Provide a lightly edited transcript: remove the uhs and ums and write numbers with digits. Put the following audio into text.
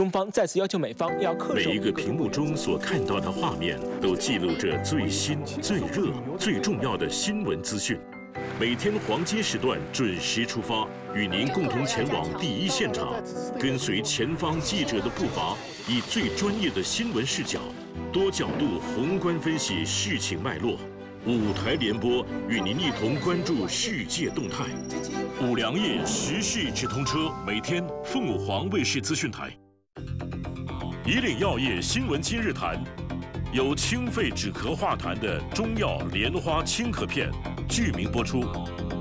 中方再次要求美方要恪守每一个屏幕中所看到的画面，都记录着最新、最热、最重要的新闻资讯。每天黄金时段准时出发，与您共同前往第一现场，跟随前方记者的步伐，以最专业的新闻视角，多角度宏观分析事情脉络。5台联播与您一同关注世界动态。5粮液时事直通车，每天凤凰卫视资讯台。以岭药业新闻今日谈，有清肺止咳化痰的中药莲花清咳片，剧名播出。